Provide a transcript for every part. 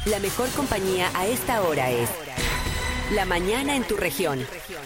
La mejor compañía a esta hora es La Mañana en tu región.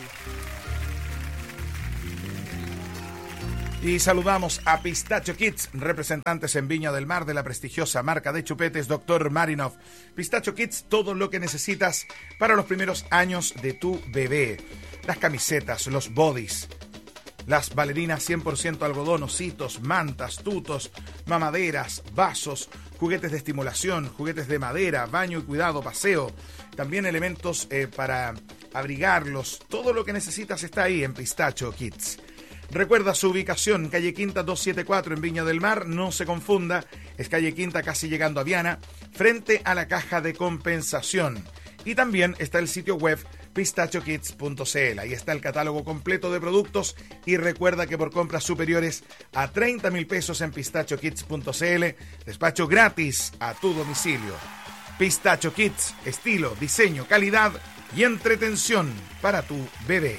Y saludamos a Pistacho Kids, representantes en Viña del Mar de la prestigiosa marca de chupetes Dr. Marinov. Pistacho Kids, todo lo que necesitas para los primeros años de tu bebé. Las camisetas, los bodys, las bailarinas 100% algodón, ositos, mantas, tutos, mamaderas, vasos, juguetes de estimulación, juguetes de madera, baño y cuidado, paseo. También elementos para abrigarlos. Todo lo que necesitas está ahí en Pistacho Kids. Recuerda su ubicación, calle Quinta 274 en Viña del Mar, no se confunda, es calle Quinta casi llegando a Viana, frente a la caja de compensación. Y también está el sitio web pistachokids.cl, ahí está el catálogo completo de productos y recuerda que por compras superiores a 30.000 pesos en pistachokids.cl, despacho gratis a tu domicilio. Pistacho Kids, estilo, diseño, calidad y entretención para tu bebé.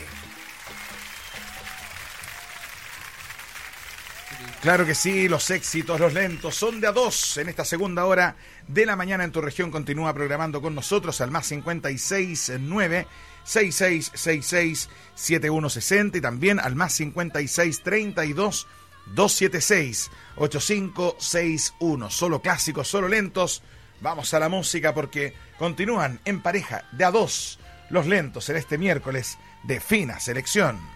Claro que sí, los éxitos, los lentos son de a dos en esta segunda hora de la mañana en tu región. Continúa programando con nosotros al más 569 6666 7160 y también al más 5632 276 8561. Solo clásicos, solo lentos. Vamos a la música porque continúan en pareja de a dos los lentos en este miércoles de fina selección.